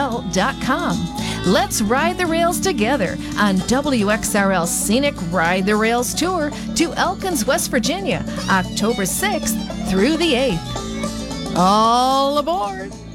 WXRL.com. Let's ride the rails together on WXRL's Scenic Ride the Rails Tour to Elkins, West Virginia, October 6th through the 8th. All aboard!